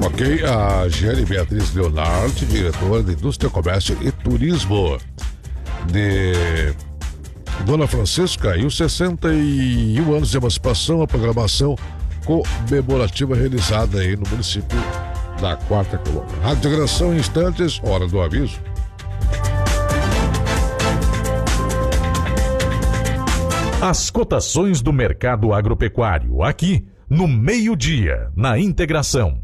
Ok, a Giane Beatriz Leonardi, diretora de Indústria, Comércio e Turismo de Dona Francisca, e os 61 anos de emancipação, a programação comemorativa realizada aí no município da Quarta Colônia. Rádio Agressão em instantes, hora do aviso. As cotações do mercado agropecuário, aqui no meio-dia, na Integração.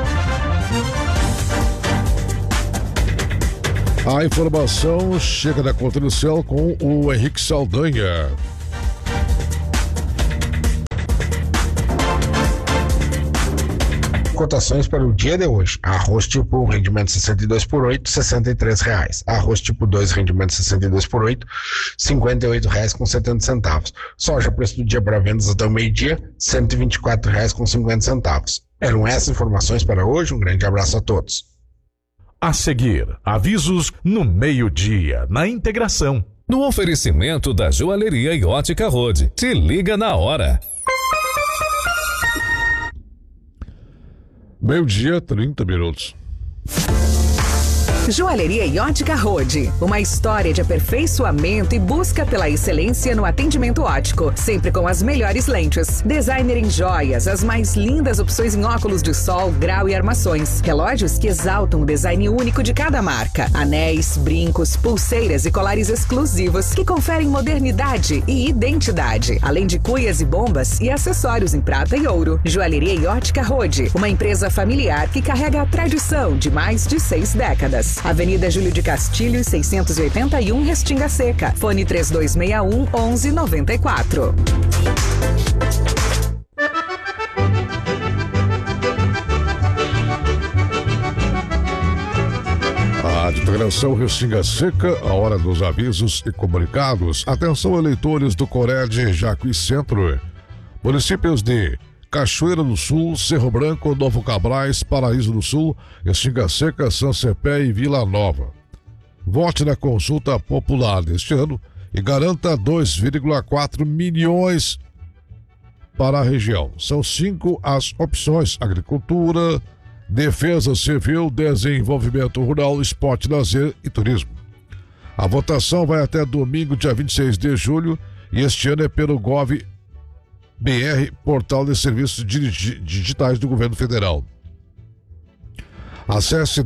A informação chega da Conta do Céu com o Henrique Saldanha. Cotações para o dia de hoje: arroz tipo 1, rendimento 62 por 8, R$ 63,00. Arroz tipo 2, rendimento 62 por 8, R$ 58,70. Soja, preço do dia para vendas até o meio-dia, R$ 124,50. Eram essas informações para hoje. Um grande abraço a todos. A seguir, avisos no meio-dia, na Integração. No oferecimento da Joalheria e Ótica Rode. Se liga na hora. Meio-dia, 30 minutos. Joalheria e Ótica Rode, uma história de aperfeiçoamento e busca pela excelência no atendimento óptico, sempre com as melhores lentes. Designer em joias, as mais lindas opções em óculos de sol, grau e armações. Relógios que exaltam o design único de cada marca. Anéis, brincos, pulseiras e colares exclusivos que conferem modernidade e identidade. Além de cuias e bombas e acessórios em prata e ouro. Joalheria e Ótica Rode, uma empresa familiar que carrega a tradição de mais de 6 décadas. Avenida Júlio de Castilho, 681, Restinga Seca. Fone 3261-1194. A Integração Restinga Seca, a hora dos avisos e comunicados. Atenção, eleitores do Cored Jacuí Centro. Municípios de Cachoeira do Sul, Cerro Branco, Novo Cabrais, Paraíso do Sul, Restinga Seca, São Cepé e Vila Nova. Vote na consulta popular deste ano e garanta 2,4 milhões para a região. São 5 as opções: agricultura, defesa civil, desenvolvimento rural, esporte, lazer e turismo. A votação vai até domingo, dia 26 de julho, e este ano é pelo Gov BR, Portal de Serviços Digitais do Governo Federal. Acesse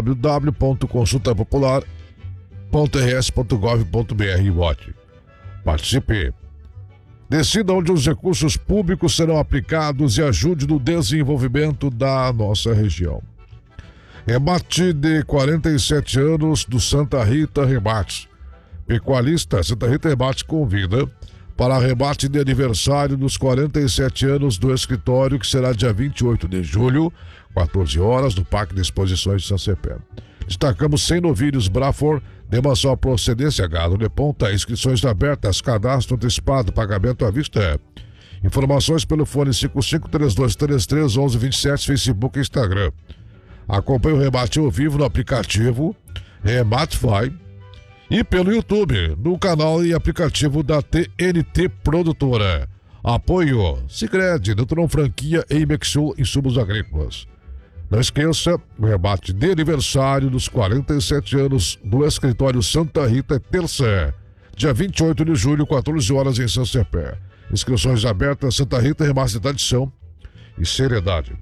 www.consultapopular.rs.gov.br e vote. Participe. Decida onde os recursos públicos serão aplicados e ajude no desenvolvimento da nossa região. Rebate de 47 anos do Santa Rita Rebates. Pecuarista Santa Rita Rebates convida para rebate de aniversário dos 47 anos do escritório, que será dia 28 de julho, 14 horas, no Parque de Exposições de São Cepé. Destacamos 100 novilhos Brafor, demonstração procedência, gado de ponta, inscrições abertas, cadastro antecipado, pagamento à vista. Informações pelo fone 5532331127, Facebook e Instagram. Acompanhe o rebate ao vivo no aplicativo Rematify e pelo YouTube, no canal e aplicativo da TNT Produtora. Apoio Sicredi, Nutron Franquia e Imexul Insumos Agrícolas. Não esqueça, o rebate de aniversário dos 47 anos do escritório Santa Rita é terça, dia 28 de julho, 14 horas em São Cepé. Inscrições abertas, Santa Rita, remate de tradição e seriedade.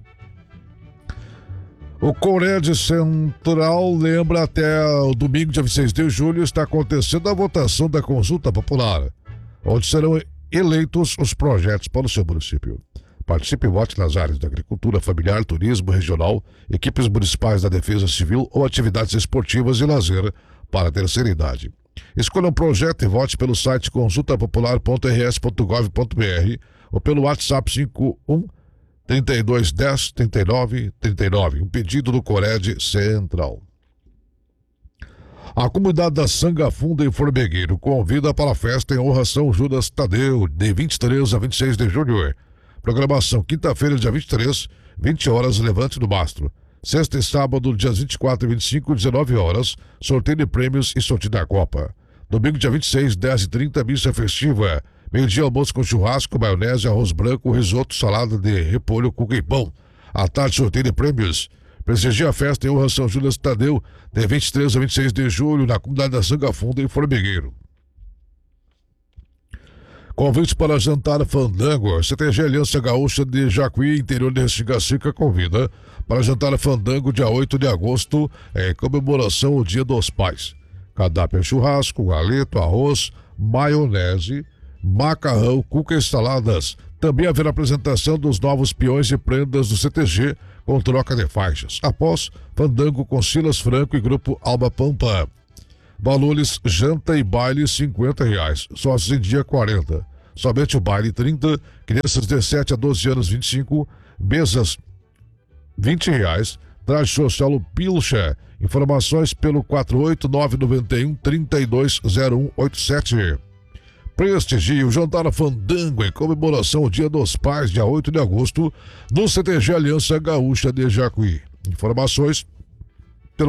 O Cored Central lembra até o domingo, dia 26 de julho, está acontecendo a votação da consulta popular, onde serão eleitos os projetos para o seu município. Participe e vote nas áreas da agricultura familiar, turismo regional, equipes municipais da defesa civil ou atividades esportivas e lazer para a terceira idade. Escolha um projeto e vote pelo site consultapopular.rs.gov.br ou pelo WhatsApp 51 3210 39 39. Um pedido do Cored Central. A comunidade da Sangafunda em Formigueiro convida para a festa em honra a São Judas Tadeu, de 23 a 26 de julho. Programação: quinta-feira, dia 23, 20 horas, Levante do Mastro. Sexta e sábado, dias 24 e 25, 19 horas, sorteio de prêmios e sorteio da Copa. Domingo, dia 26, 10h30, missa festiva. Meio-dia, almoço com churrasco, maionese, arroz branco, risoto, salada de repolho, cuca e pão. À tarde, sorteio de prêmios. Prestigia a festa em honra a São Judas Tadeu, de 23 a 26 de julho, na comunidade da Sanga Funda, em Formigueiro. Convite para jantar fandango. CTG Aliança Gaúcha de Jacuí, interior de Restinga convida para jantar fandango dia 8 de agosto, em comemoração ao Dia dos Pais. Cardápio é churrasco, galeto, arroz, maionese, macarrão, cuca e saladas. Também haverá apresentação dos novos peões e prendas do CTG com troca de faixas. Após, fandango com Silas Franco e grupo Alba Pampa. Valores janta e baile R$50, sócios em dia 40. Somente o baile 30, crianças de 7 a 12 anos 25, mesas R$20, traje social Pilcha. Informações pelo 48991-320187. Prestigie o jantar fandango em comemoração ao Dia dos Pais, dia 8 de agosto, no CTG Aliança Gaúcha de Jacuí. Informações pelo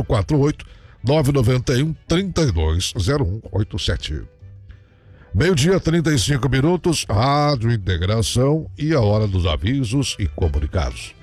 48991-320187. Meio-dia, 35 minutos, Rádio Integração e a hora dos avisos e comunicados.